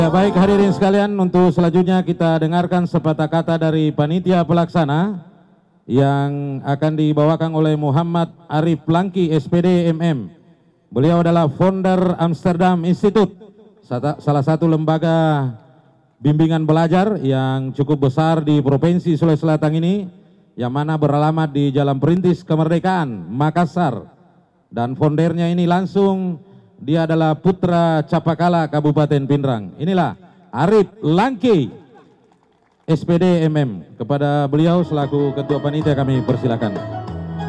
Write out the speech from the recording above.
Ya, baik hadirin sekalian, untuk selanjutnya kita dengarkan sepatah kata dari panitia pelaksana yang akan dibawakan oleh Muhammad Arif Langki, SPD MM. Beliau adalah founder Amsterdam Institute, salah satu lembaga bimbingan belajar yang cukup besar di Provinsi Sulawesi Selatan ini, yang mana beralamat di Jalan Perintis Kemerdekaan, Makassar. Dan foundernya ini langsung dia adalah putra Capakala, Kabupaten Pindrang. Inilah Arif Langki, SPD MM. Kepada beliau selaku ketua panitia kami persilakan.